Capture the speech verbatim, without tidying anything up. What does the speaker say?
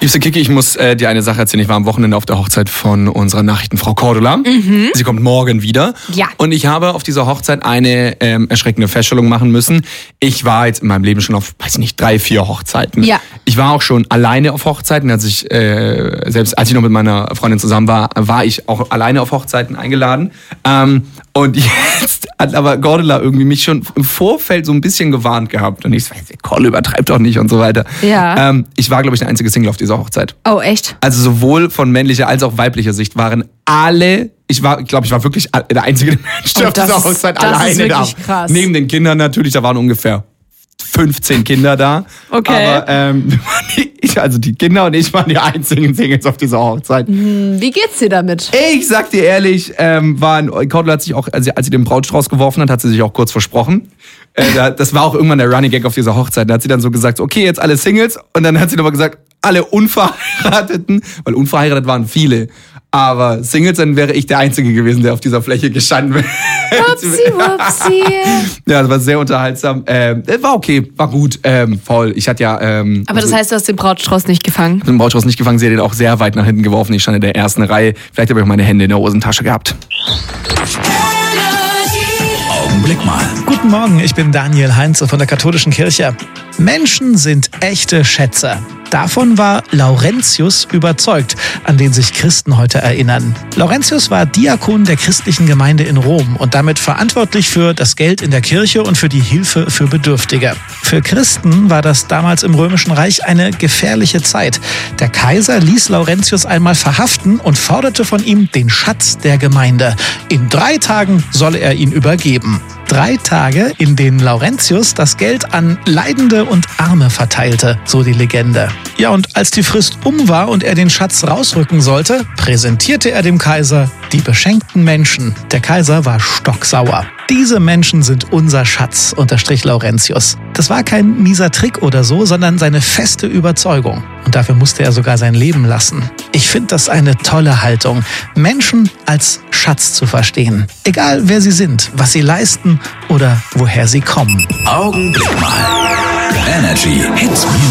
Liebste Kiki, ich muss äh, dir eine Sache erzählen. Ich war am Wochenende auf der Hochzeit von unserer Nachrichtenfrau Cordula. Mhm. Sie kommt morgen wieder. Ja. Und ich habe auf dieser Hochzeit eine ähm, erschreckende Feststellung machen müssen. Ich war jetzt in meinem Leben schon auf, weiß ich nicht, drei, vier Hochzeiten. Ja. Ich war auch schon alleine auf Hochzeiten. Als ich, äh, selbst als ich noch mit meiner Freundin zusammen war, war ich auch alleine auf Hochzeiten eingeladen. Ähm, und jetzt hat aber Cordula irgendwie mich schon im Vorfeld so ein bisschen gewarnt gehabt. Und ich so, Cordula, übertreibt doch nicht und so weiter. Ja. Ähm, ich war, glaube ich, der einzige Single auf dieser Hochzeit. Oh, echt? Also sowohl von männlicher als auch weiblicher Sicht waren alle, ich war, ich glaube, ich war wirklich der einzige Mensch, der Oh, auf dieser das- Hochzeit das alleine ist da. wirklich krass. Neben den Kindern natürlich, da waren ungefähr fünfzehn Kinder da. Okay. Aber ähm, ich, also die Kinder und ich waren die einzigen Singles auf dieser Hochzeit. Wie geht's dir damit? Ich sag dir ehrlich, ähm, waren, Cordula hat sich auch, als sie, als sie den Brautstrauß geworfen hat, hat sie sich auch kurz versprochen. Äh, da, das war auch irgendwann der Running Gag auf dieser Hochzeit. Da hat sie dann so gesagt, okay, jetzt alle Singles. Und dann hat sie nochmal gesagt, alle Unverheirateten, weil unverheiratet waren viele. Aber Singles, dann wäre ich der Einzige gewesen, der auf dieser Fläche gestanden wäre. Wupsi, wupsi. Ja, das war sehr unterhaltsam. Ähm, war okay, war gut, ähm, voll. Ich hatte ja... Ähm, Aber das heißt, du hast den Brautstrauß nicht gefangen? den Brautstrauß nicht gefangen, sie hat den auch sehr weit nach hinten geworfen. Ich stand in der ersten Reihe. Vielleicht habe ich auch meine Hände in der Hosentasche gehabt. Augenblick mal. Guten Morgen, ich bin Daniel Heinze von der Katholischen Kirche. Menschen sind echte Schätze. Davon war Laurentius überzeugt, an den sich Christen heute erinnern. Laurentius war Diakon der christlichen Gemeinde in Rom und damit verantwortlich für das Geld in der Kirche und für die Hilfe für Bedürftige. Für Christen war das damals im Römischen Reich eine gefährliche Zeit. Der Kaiser ließ Laurentius einmal verhaften und forderte von ihm den Schatz der Gemeinde. In drei Tagen solle er ihn übergeben. Drei Tage, in denen Laurentius das Geld an Leidende und Arme verteilte, so die Legende. Ja, und als die Frist um war und er den Schatz rausrücken sollte, präsentierte er dem Kaiser die beschenkten Menschen. Der Kaiser war stocksauer. Diese Menschen sind unser Schatz, unterstrich Laurentius. Das war kein mieser Trick oder so, sondern seine feste Überzeugung. Und dafür musste er sogar sein Leben lassen. Ich finde das eine tolle Haltung, Menschen als Schatz zu verstehen. Egal wer sie sind, was sie leisten oder woher sie kommen. Augenblick mal. Energy Hits Music.